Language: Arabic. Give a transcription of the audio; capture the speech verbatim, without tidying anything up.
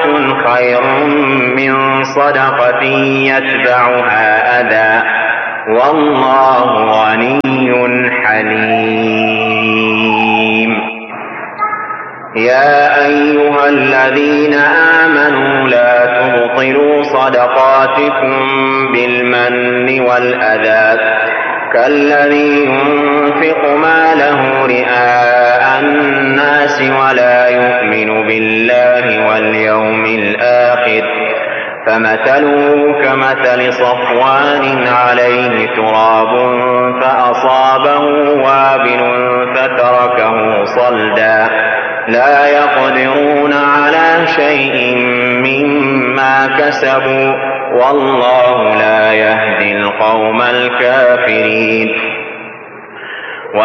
خير من صدقة يتبعها أذى والله غني حليم. يا أيها الذين آمنوا لا تبطلوا صدقاتكم بالمن والأذى كالذي ينفق ماله رئاء الناس ولا يؤمن بالله واليوم الآخر فمثله كمثل صفوان عليه تراب فأصابه وابل فتركه صلدا لا يقدرون على شيء مما كسبوا والله لا يهدي القوم الكافرين.